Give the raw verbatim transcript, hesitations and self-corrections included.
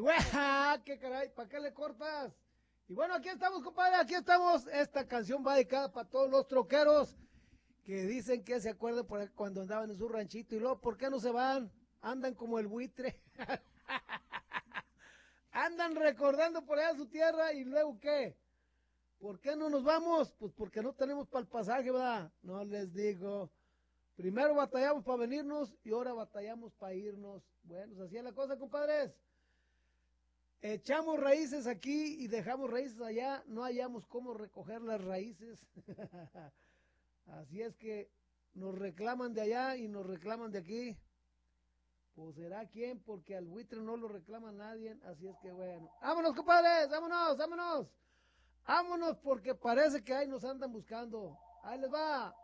bueno, qué caray, ¿para qué le cortas? Y bueno, aquí estamos, compadre, aquí estamos. Esta canción va dedicada para todos los troqueros que dicen que se acuerdan por ahí cuando andaban en su ranchito y luego, ¿por qué no se van? Andan como el buitre. Andan recordando por allá su tierra y luego, ¿qué? ¿Por qué no nos vamos? Pues porque no tenemos para el pasaje, ¿verdad? No les digo. Primero batallamos para venirnos y ahora batallamos para irnos. Bueno, así es la cosa, compadres. Echamos raíces aquí y dejamos raíces allá. No hallamos cómo recoger las raíces. Así es que nos reclaman de allá y nos reclaman de aquí. Pues será quién, porque al buitre no lo reclama nadie. Así es que bueno. ¡Vámonos, compadres! ¡Vámonos! ¡Vámonos! ¡Vámonos! Porque parece que ahí nos andan buscando. Ahí les va.